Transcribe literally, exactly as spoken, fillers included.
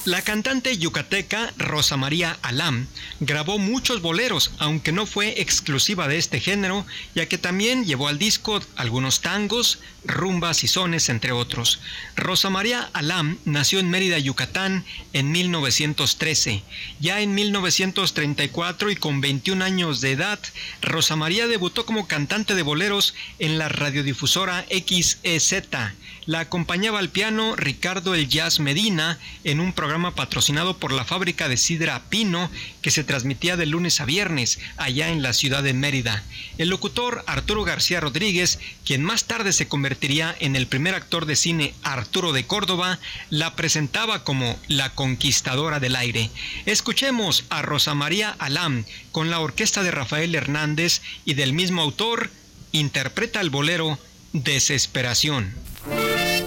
La cantante yucateca Rosa María Alam grabó muchos boleros, aunque no fue exclusiva de este género, ya que también llevó al disco algunos tangos, rumbas y sones, entre otros. Rosa María Alam nació en Mérida, Yucatán, en mil novecientos trece. Ya en mil novecientos treinta y cuatro y con veintiún años de edad, Rosa María debutó como cantante de boleros en la radiodifusora X E Z. La acompañaba al piano Ricardo El Jazz Medina en un programa patrocinado por la fábrica de sidra Pino que se transmitía de lunes a viernes allá en la ciudad de Mérida. El locutor Arturo García Rodríguez, quien más tarde se convertiría en el primer actor de cine Arturo de Córdoba, la presentaba como la conquistadora del aire. Escuchemos a Rosa María Alam con la orquesta de Rafael Hernández y del mismo autor interpreta el bolero Desesperación.